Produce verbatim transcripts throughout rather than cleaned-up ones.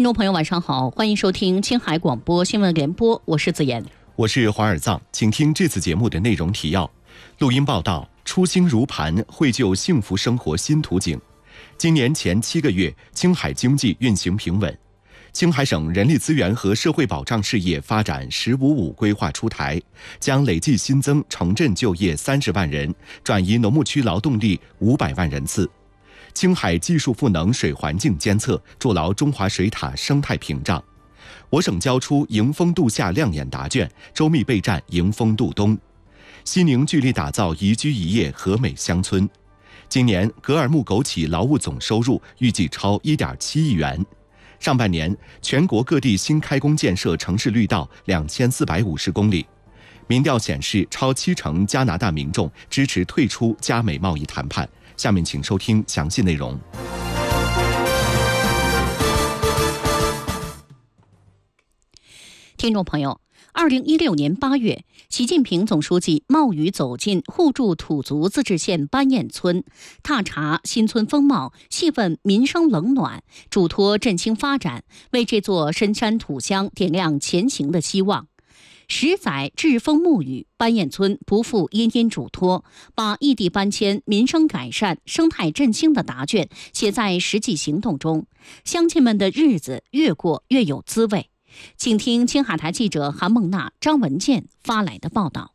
听众朋友晚上好，欢迎收听青海广播新闻联播，我是子妍， 我是华尔藏，请听这次节目的内容提要。录音报道：初心如磐，绘就幸福生活新图景。今年前七个月，青海经济运行平稳。青海省人力资源和社会保障事业发展“十五五”规划出台，将累计新增城镇就业三十万人，转移农牧区劳动力五百万人次。青海技术赋能水环境监测，筑牢中华水塔生态屏障。我省交出迎风度夏亮眼答卷，周密备战迎风度冬。西宁聚力打造宜居宜业和美乡村。今年格尔木枸杞劳务总收入预计超 一点七亿元。上半年，全国各地新开工建设城市绿道两千四百五十公里。民调显示，超七成加拿大民众支持退出加美贸易谈判。下面请收听详细内容。 听众朋友，二零一六年八月，习近平总书记冒雨走进互助土族自治县班彦村，踏查新村风貌，细问民生冷暖，嘱托振兴发展，为这座深山土乡点亮前行的希望。十载栉风沐雨，班彦村不负殷殷嘱托，把异地搬迁、民生改善、生态振兴的答卷写在实际行动中，乡亲们的日子越过越有滋味。请听青海台记者韩梦娜、张文健发来的报道。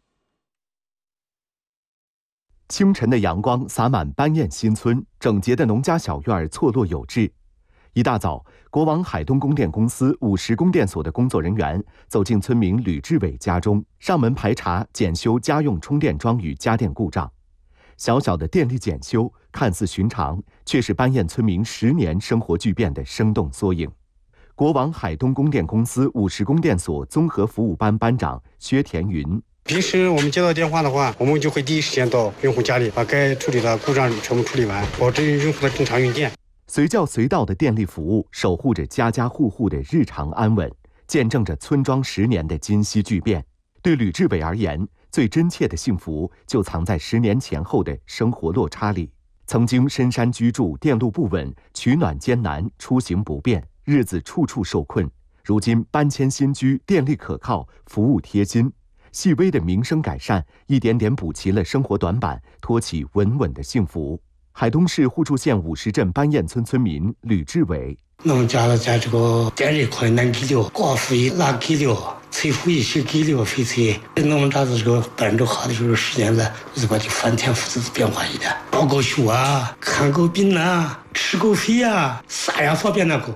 清晨的阳光洒满班彦新村，整洁的农家小院错落有致。一大早，国网海东供电公司五十供电所的工作人员走进村民吕志伟家中，上门排查检修家用充电桩与家电故障。小小的电力检修看似寻常，却是班彦村民十年生活巨变的生动缩影。国网海东供电公司五十供电所综合服务班班长薛田云： 平时我们接到电话的话，我们就会第一时间到用户家里，把该处理的故障全部处理完，保证用户的正常用电。 随叫随到的电力服务，守护着家家户户的日常安稳，见证着村庄十年的今昔巨变。对吕志伟而言，最真切的幸福就藏在十年前后的生活落差里。曾经深山居住，电路不稳，取暖艰难，出行不便，日子处处受困。如今搬迁新居，电力可靠，服务贴心，细微的民生改善，一点点补齐了生活短板，托起稳稳的幸福。海东市互助县五十镇班彦村村民吕志伟： 我们家的在这个电力困难给了，寡妇也拿给了，财富也是给了翡翠。我们这子这个办着好的时候，时间了，就是把这翻天覆地变化一点，包个学啊，看个病啊，吃个饭啊，啥样方便那个。